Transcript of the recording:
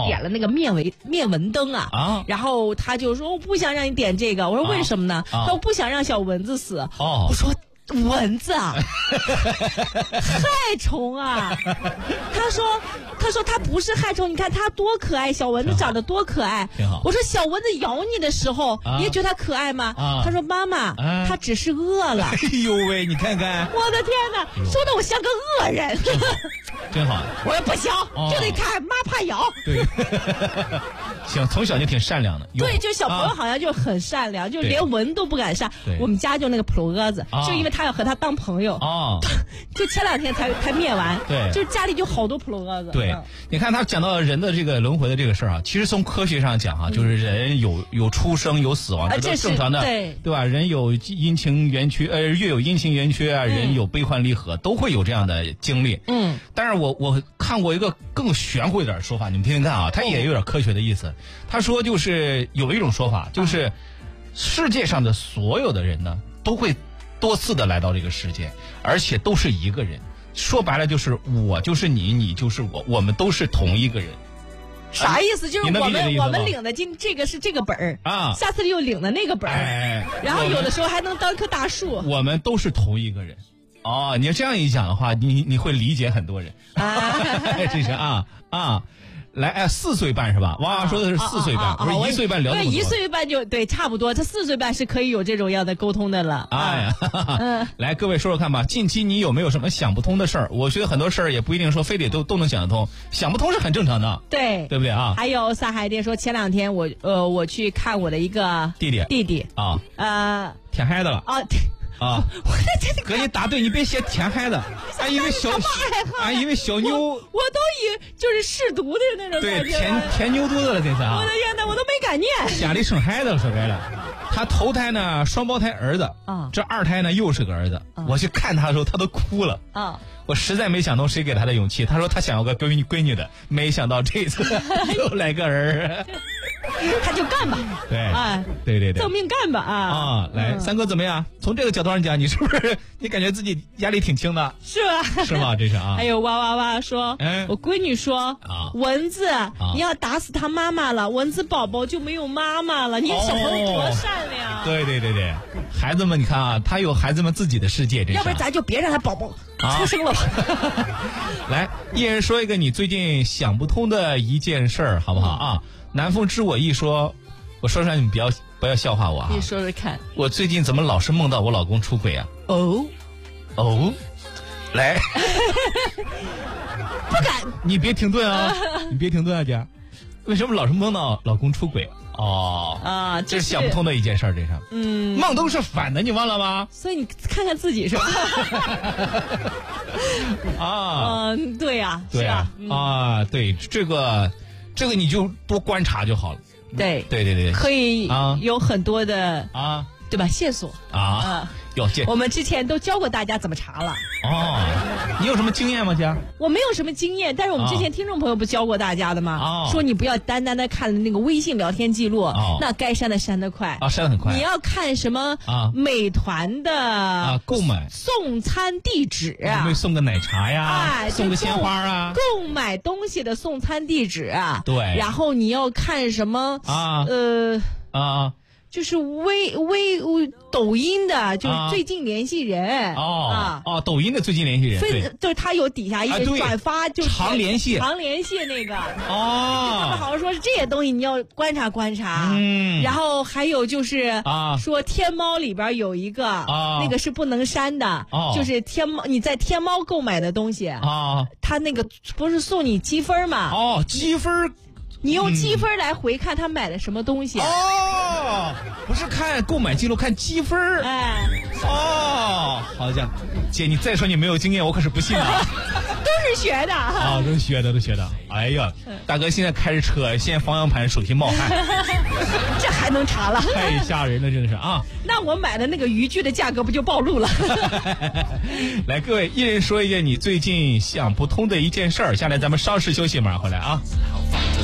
点了那个面蚊灯啊，然后他就说我不想让你点这个，我说为什么呢？他说不想让小蚊子死。我说蚊子啊，害虫啊！他说他不是害虫，你看它多可爱，小蚊子长得多可爱。 挺好。 我说小蚊子咬你的时候，你也觉得它可爱吗？他说妈妈，它只是饿了。 哎呦喂，你看看， 我的天哪，说的我像个恶人。 真好。 我说不行，就得看妈怕咬。 对，行，从小就挺善良的。 对，就小朋友好像就很善良，就连蚊都不敢上。我们家就那个普罗鸽子，就因为他要和他当朋友，就前2天才灭完。 对， 就是家里就好多普罗鸽子。 对，你看他讲到人的这个轮回的这个事儿啊，其实从科学上讲就是人有出生有死亡，这是正常的，对吧？人有阴晴圆缺，月有阴晴圆缺啊，人有悲欢离合，都会有这样的经历。但是我看过一个更玄乎一点的说法，你们听听看啊，它也有点科学的意思。他说就是有一种说法，就是世界上的所有的人呢，都会多次的来到这个世界，而且都是一个人。说白了就是我就是你，你就是我，我们都是同一个人。 啥意思？就是我们领的这个是这个本儿啊，下次又领的那个本儿，然后有的时候还能当棵大树。 我们都是同一个人。哦，你要这样一讲的话，你会理解很多人。这是来4岁半是吧？哇，说的是4岁半，我说1岁半聊这么多。 1岁半就对，差不多。他4岁半是可以有这种样的沟通的了。 来，各位说说看吧，近期你有没有什么想不通的事儿？我觉得很多事儿也不一定说非得都能想得通，想不通是很正常的。 对， 对不对啊？ 还有撒海店说，前2天我去看我的一个弟弟啊，舔孩子了啊！哥，你答对，你别写舔孩子，俺以为小牛， 我都就是试毒的那种感觉。 对，舔牛犊子了，这是啊！ 我的天哪，我都没敢念。 家里生孩子了，说白了，他头胎呢双胞胎儿子这2胎呢又是个儿子。我去看他的时候，他都哭了我实在没想到谁给他的勇气。他说他想要个闺女的，没想到这次又来个儿。 他就干吧， 对， 赠命干吧来，三哥怎么样？从这个角度上讲，你是不是你感觉自己压力挺轻的？ 是吧？ 是吗？这是啊。 还有哇说，我闺女说蚊子你要打死他妈妈了，蚊子宝宝就没有妈妈了。你看小朋友多善良。 对，孩子们，你看啊，他有孩子们自己的世界， 要不然咱就别让他宝宝出生了吧。 来，一人说一个你最近想不通的一件事儿，好不好啊？南风知我意说，我说出来你们不要笑话我你说说看， 我最近怎么老是梦到我老公出轨啊？来， 不敢， 你别停顿啊，姐，为什么老是梦到老公出轨？这是想不通的一件事儿，这是梦都是反的，你忘了吗？ 所以你看看自己是吧？对呀， 对啊，对这个你就多观察就好了。对， 可以有很多的对吧？线索我们之前都教过大家怎么查了。 你有什么经验吗，姐？ 我没有什么经验，但是我们之前听众朋友不教过大家的吗？说你不要单单的看那个微信聊天记录，那该删的删得快删得很快。 你要看什么美团的购买送餐地址会送个奶茶呀，送个鲜花啊， 购买东西的送餐地址对。 然后你要看什么就是抖音的，就是最近联系人抖音的最近联系人， 就是他有底下一个转发，就是常联系那个他们好像说是这些东西你要观察，然后还有就是说天猫里边有一个那个是不能删的，就是你在天猫购买的东西他那个不是送你积分吗？ 积分。 你用积分来回看他买的什么东西不是看购买记录，看积分。好家伙，姐，你再说你没有经验，我可是不信啊。 都是学的都学的。哎呀，大哥现在开着车，现在方向盘手心冒汗， 这还能查了？ 太吓人了，真的是啊！ 那我买的那个渔具的价格不就暴露了？ 来，各位一人说一件你最近想不通的一件事儿，下来咱们稍事休息，马上回来啊。